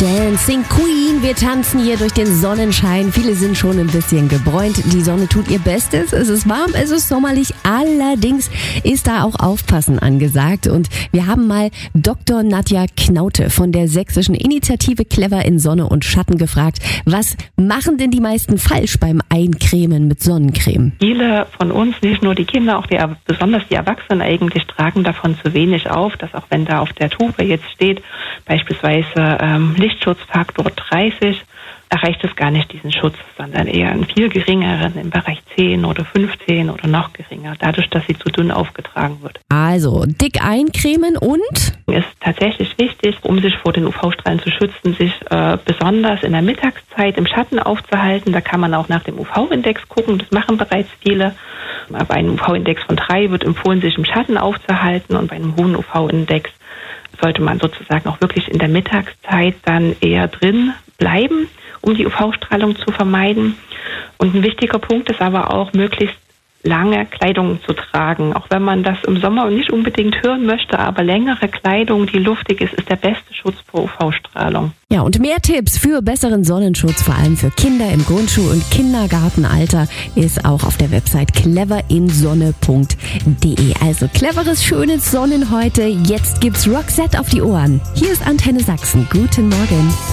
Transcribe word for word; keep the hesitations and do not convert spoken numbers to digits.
Dancing Queen. Wir tanzen hier durch den Sonnenschein. Viele sind schon ein bisschen gebräunt. Die Sonne tut ihr Bestes. Es ist warm, es ist sommerlich. Allerdings ist da auch Aufpassen angesagt. Und wir haben mal Doktor Nadja Knaute von der sächsischen Initiative Clever in Sonne und Schatten gefragt, was machen denn die meisten falsch beim Eincremen mit Sonnencreme? Viele von uns, nicht nur die Kinder, auch die, besonders die Erwachsenen eigentlich, tragen davon zu wenig auf, dass auch wenn da auf der Tube jetzt steht, beispielsweise ähm, Lichtschutzfaktor dreißig, erreicht es gar nicht diesen Schutz, sondern eher einen viel geringeren im Bereich zehn oder fünfzehn oder noch geringer, dadurch, dass sie zu dünn aufgetragen wird. Also dick eincremen und? Es ist tatsächlich wichtig, um sich vor den U V-Strahlen zu schützen, sich äh, besonders in der Mittagszeit im Schatten aufzuhalten. Da kann man auch nach dem U V-Index gucken, das machen bereits viele. Bei einem U V-Index von drei wird empfohlen, sich im Schatten aufzuhalten, und bei einem hohen U V-Index sollte man sozusagen auch wirklich in der Mittagszeit dann eher drin bleiben, um die U V-Strahlung zu vermeiden. Und ein wichtiger Punkt ist aber auch, möglichst lange Kleidung zu tragen. Auch wenn man das im Sommer nicht unbedingt hören möchte, aber längere Kleidung, die luftig ist, ist der beste Schutz vor U V-Strahlung. Ja, und mehr Tipps für besseren Sonnenschutz, vor allem für Kinder im Grundschul- und Kindergartenalter, ist auch auf der Website clever in sonne punkt de. Also cleveres, schönes Sonnen heute. Jetzt gibt's Roxette auf die Ohren. Hier ist Antenne Sachsen. Guten Morgen.